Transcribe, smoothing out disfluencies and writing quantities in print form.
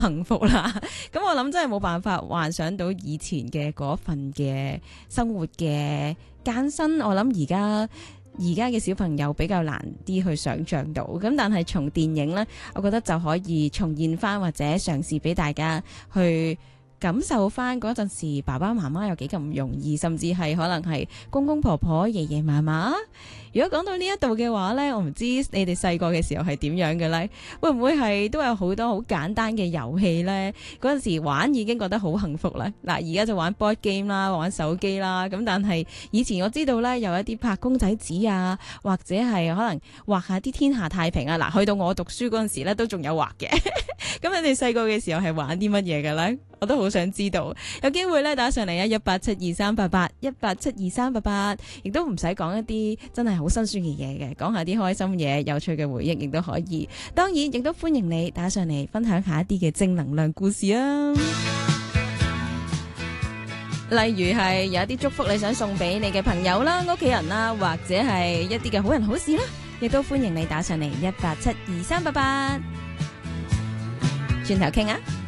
幸福啦。咁我諗真係冇辦法幻想到以前嘅嗰份嘅生活嘅艱辛。我諗而家嘅小朋友比較難啲去想像到。咁但係從電影呢，我覺得就可以重現翻或者嘗試俾大家去感受翻嗰陣時爸爸媽媽有幾咁唔容易，甚至係可能係公公婆婆、爺爺嫲嫲。如果講到呢一度嘅話呢，我唔知你哋細個嘅時候係點樣嘅呢？會唔會係都有好多好簡單嘅遊戲呢？嗰陣時玩已經覺得好幸福啦。嗱，而家就玩 board game 啦，玩手機啦。咁但係以前我知道呢，有一啲拍公仔紙啊，或者係可能畫下啲天下太平啊。嗱，去到我讀書嗰陣時呢，都仲有畫嘅。咁你哋細個嘅時候係玩啲乜嘢嘅呢？我都好想知道。有機會呢，打上嚟啊，1872388，1872388，亦都唔使講一啲真係好辛酸嘅嘢嘅，講下啲開心嘢、有趣嘅回憶亦都可以。當然亦都歡迎你打上嚟分享下一啲嘅正能量故事啊！例如係有一啲祝福你想送俾你嘅朋友啦、屋企人啦，或者係一啲嘅好人好事啦，亦都歡迎你打上嚟1872388，轉頭傾啊！